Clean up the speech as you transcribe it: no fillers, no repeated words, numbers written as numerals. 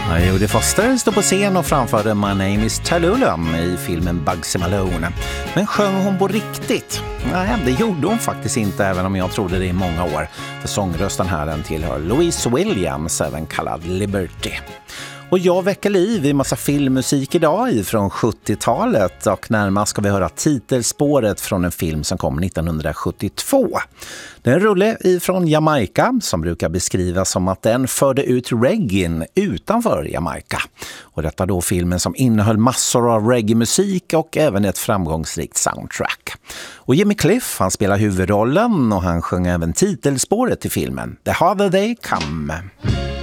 Jodie Foster stod på scen och framförde My Name is Tallulah i filmen Bugsy Malone. Men sjöng hon på riktigt? Nej, det gjorde hon faktiskt inte, även om jag trodde det i många år. För sångrösten här den tillhör Louise Williams, även kallad Liberty. Och jag väcker liv i massa filmmusik idag ifrån 70-talet, och närmast ska vi höra titelspåret från en film som kom 1972. Det är en rulle ifrån Jamaica som brukar beskrivas som att den förde ut reggae utanför Jamaica. Och detta då filmen som innehöll massor av reggae-musik och även ett framgångsrikt soundtrack. Och Jimmy Cliff, han spelar huvudrollen och han sjöng även titelspåret till filmen The Harder They Come.